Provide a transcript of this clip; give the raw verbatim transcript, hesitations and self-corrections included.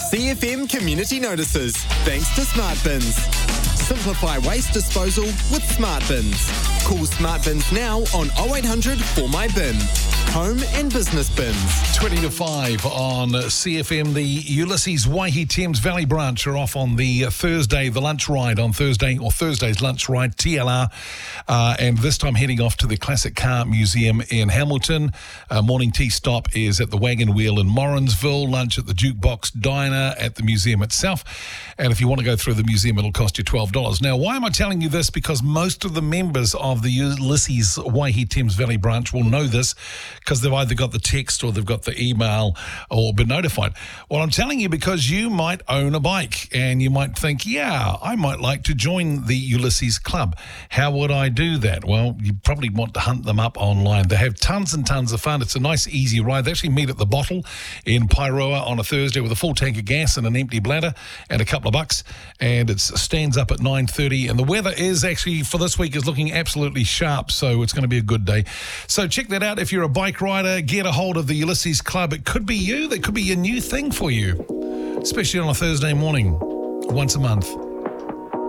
C F M Community Notices, thanks to Smart Bins. Simplify waste disposal with Smart Bins. Call Smart Bins now on oh eight hundred four my bin. Home and business bins. twenty to five on C F M. The Ulysses Waihi Thames Valley branch are off on the Thursday, the lunch ride on Thursday, or Thursday's lunch ride, T L R. Uh, and this time heading off to the Classic Car Museum in Hamilton. Uh, morning tea stop is at the Wagon Wheel in Morrinsville. Lunch at the Jukebox Diner at the museum itself. And if you want to go through the museum, it'll cost you twelve dollars. Now, why am I telling you this? Because most of the members of the Ulysses Waihi Thames Valley branch will know this, because they've either got the text or they've got the email or been notified. Well, I'm telling you because you might own a bike and you might think, yeah, I might like to join the Ulysses Club. How would I do that? Well, you probably want to hunt them up online. They have tons and tons of fun. It's a nice, easy ride. They actually meet at the Bottle in Pairoa on a Thursday with a full tank of gas and an empty bladder and a couple of bucks. And it stands up at nine thirty. And the weather is actually, for this week, is looking absolutely sharp. So it's going to be a good day. So check that out if you're a bike rider. Get a hold of the Ulysses Club. It could be you. That could be a new thing for you, especially on a Thursday morning, once a month.